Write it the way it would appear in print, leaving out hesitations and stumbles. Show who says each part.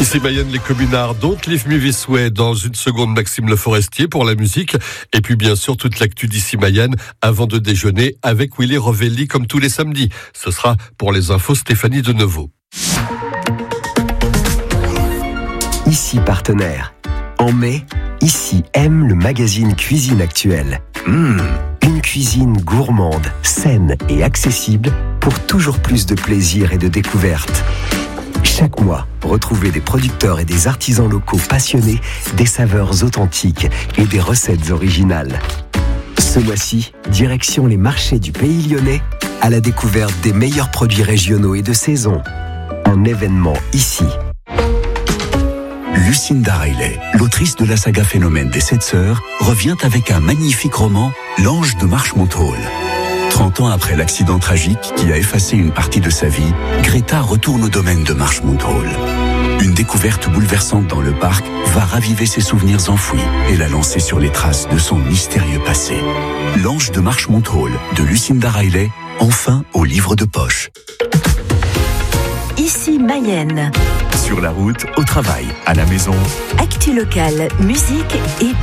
Speaker 1: Ici Mayenne, les communards, Don't Leave Me This Way. Dans une seconde, Maxime Le Forestier pour la musique. Et puis bien sûr, toute l'actu d'ici Mayenne avant de déjeuner avec Willy Rovelli comme tous les samedis. Ce sera pour les infos Stéphanie Denevaux.
Speaker 2: Ici partenaire. En mai, Ici aime le magazine Cuisine Actuelle. Une cuisine gourmande, saine et accessible pour toujours plus de plaisir et de découverte. Chaque mois, retrouvez des producteurs et des artisans locaux passionnés, des saveurs authentiques et des recettes originales. Ce mois-ci, direction les marchés du Pays Lyonnais à la découverte des meilleurs produits régionaux et de saison. Un événement ici.
Speaker 3: Lucinda Riley, l'autrice de la saga Phénomène des 7 sœurs, revient avec un magnifique roman, L'Ange de Marshmont-Hall. 30 ans après l'accident tragique qui a effacé une partie de sa vie, Greta retourne au domaine de Marshmont-Hall. Une découverte bouleversante dans le parc va raviver ses souvenirs enfouis et la lancer sur les traces de son mystérieux passé. L'Ange de Marshmont-Hall de Lucinda Riley, enfin au livre de poche.
Speaker 4: Ici Mayenne.
Speaker 3: Sur la route, au travail, à la maison.
Speaker 4: Actu locale, musique et